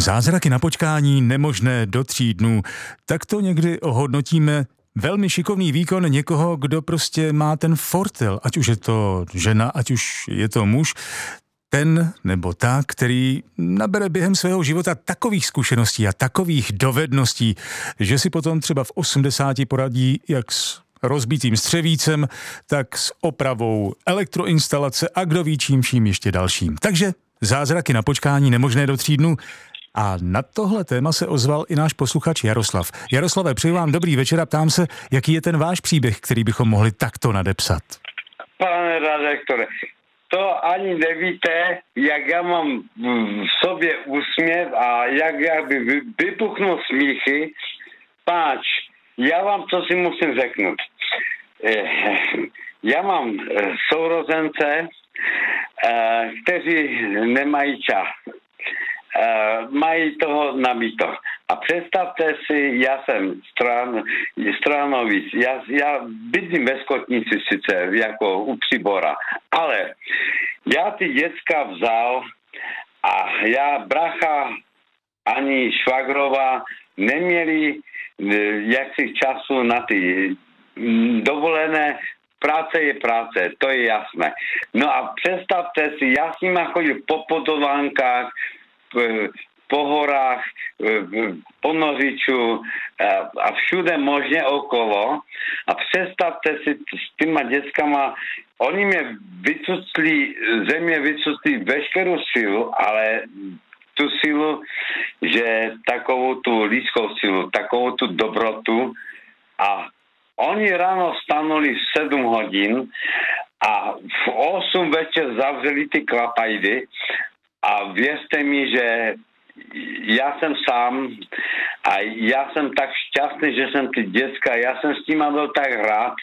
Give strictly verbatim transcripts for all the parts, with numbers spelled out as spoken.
Zázraky na počkání nemožné do tří dnů. Tak to někdy ohodnotíme velmi šikovný výkon někoho, kdo prostě má ten fortel, ať už je to žena, ať už je to muž, ten nebo ta, který nabere během svého života takových zkušeností a takových dovedností, že si potom třeba v osmdesáti poradí jak s rozbitým střevícem, tak s opravou elektroinstalace a kdo ví čím vším ještě dalším. Takže zázraky na počkání nemožné do tří dnů. A na tohle téma se ozval i náš posluchač Jaroslav. Jaroslave, přeji vám dobrý večer a ptám se, jaký je ten váš příběh, který bychom mohli takto nadepsat. Pane redaktore, to ani nevíte, jak já mám v sobě úsměv a jak já by vypuchnul smíchy. Páč, já vám to si musím řeknout. Já mám sourozence, kteří nemají čas. Mají toho nabíto. A představte si, já jsem stran, stranovíc, já, já bydlím ve Skotnici sice, jako u Příbora, ale já ty děcka vzal a já, bracha, ani švagrova neměli jaksi času na ty dovolené. Práce je práce, to je jasné. No a představte si, já s nima chodím po podovánkách, po horách, po Nořiču a všude možně okolo. A představte si s těma dětskama, oni mě vycucli, země vycucli veškerou silu, ale tu silu, že takovou tu lidskou silu, takovou tu dobrotu. A oni ráno stanuli v sedm hodin a v osm večer zavřeli ty klapajdy. A věřte mi, že já jsem sám a já jsem tak šťastný, že jsem ty děcka, já jsem s nima byl tak rád.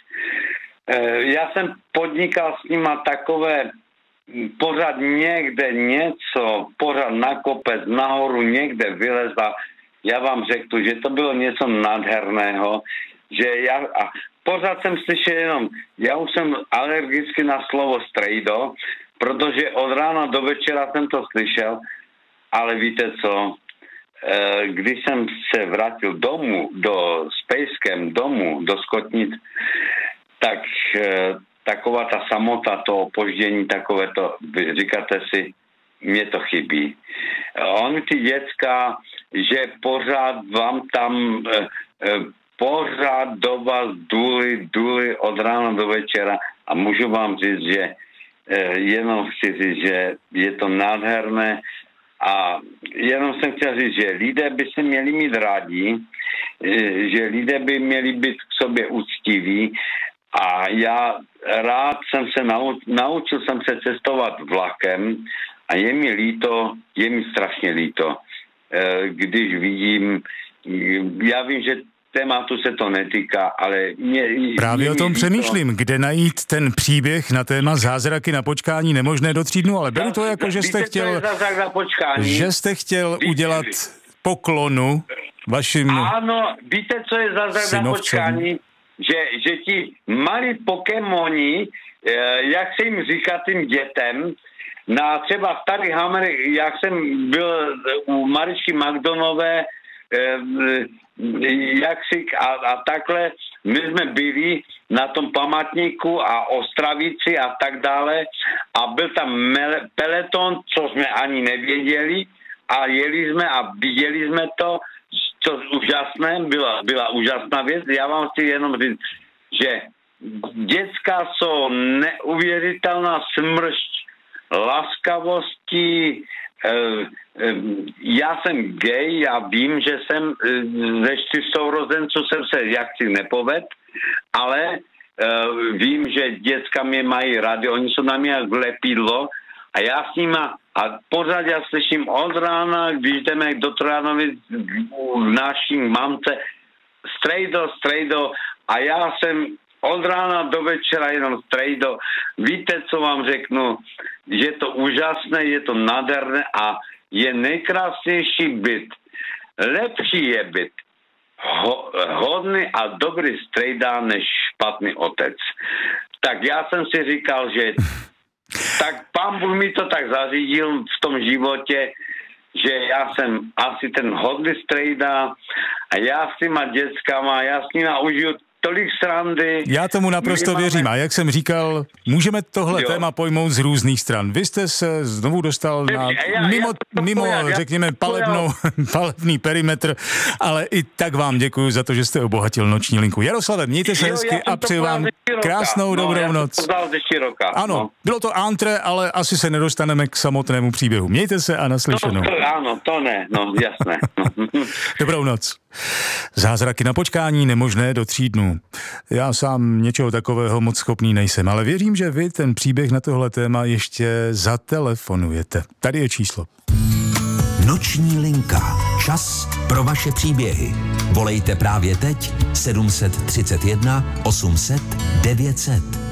Já jsem podnikal s nima takové pořád někde něco, pořád na kopec, nahoru někde vylezla. Já vám řeknu, že to bylo něco nádherného, že já, a pořád jsem slyšel jenom, já už jsem alergický na slovo strejdo, protože od rána do večera jsem to slyšel, ale víte co, když jsem se vrátil domů, do Spejském domu, do Skotnic, tak taková ta samota, to opoždění, takové to, říkáte si, mě to chybí. On ty děcka, že pořád vám tam pořád do vás důli, důli od rána do večera a můžu vám říct, že jenom chci říct, že je to nádherné a jenom jsem chtěl říct, že lidé by se měli mít rádi, že lidé by měli být k sobě úctiví a já rád jsem se naučil, naučil jsem se cestovat vlakem a je mi líto, je mi strašně líto, když vidím, já vím, že tématu se to netýká, ale mě... Právě mě o tom líto. přemýšlím, kde najít ten příběh na téma zázraky na počkání nemožné do tří dnů, ale beru to jako, že jste chtěl, že jste chtěl udělat poklonu vašim Ano, víte, co je zázrak na počkání? Že, že ti malí pokémoni, jak se jim říká tím dětem, na třeba starý Hammer, jak jsem byl u Maričky Magdonové, jak si a, a takhle, my jsme byli na tom památníku a Ostravici a tak dále a byl tam mele, peleton, co jsme ani nevěděli a jeli jsme a viděli jsme to, co úžasné, byla, byla úžasná věc. Já vám chci jenom říct, že děcka jsou neuvěřitelná smršť laskavosti. Já jsem gay, já vím, že jsem ze čtyř sourozenců jsem se jaksi nepoved, ale vím, že děcka mě mají rádi, oni jsou na mě jak lepidlo a já s nima a pořád já slyším od rána, když jdeme do Trojanovic v naší mamce strejdo, strejdo a já jsem od rána do večera jenom strejdo. Víte, co vám řeknu? Je to úžasné, je to nádherné a je nejkrásnější byt. Lepší je byt ho, hodný a dobrý strejda než špatný otec. Tak já jsem si říkal, že tak pán Bůh mi to tak zařídil v tom životě, že já jsem asi ten hodný strejda a já s těma dětskama, já s nima užiju tolik srandy. Já tomu naprosto máme... věřím. A jak jsem říkal, můžeme tohle jo. téma pojmout z různých stran. Vy jste se znovu dostal na já, mimo, já mimo pojad, řekněme, palebnou, palebný perimetr, ale i tak vám děkuji za to, že jste obohatil noční linku. Jaroslave, mějte se jo, hezky a přeji vám krásnou no, dobrou noc. Ano, no. Bylo to antré, ale asi se nedostaneme k samotnému příběhu. Mějte se a naslyšenou. No, to, ano, to ne, no jasné. Dobrou noc. Zázraky na počkání nemožné do tří dnů. Já sám něčeho takového moc schopný nejsem, ale věřím, že vy ten příběh na tohle téma ještě zatelefonujete. Tady je číslo. Noční linka. Čas pro vaše příběhy. Volejte právě teď sedm set třicet jedna osm set devět set.